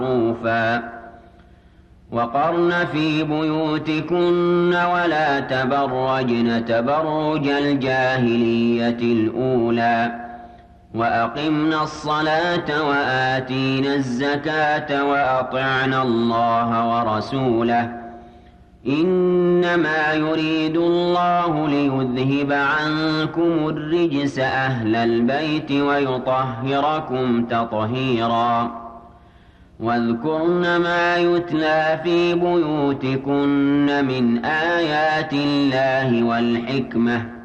معروفا وقرن في بيوتكن ولا تبرجن تبرج الجاهلية الأولى وأقمنا الصلاة وآتينا الزكاة وأطعنا الله ورسوله إنما يريد الله ليذهب عنكم الرجس أهل البيت ويطهركم تطهيرا واذكرن ما يتلى في بيوتكن من آيات الله والحكمة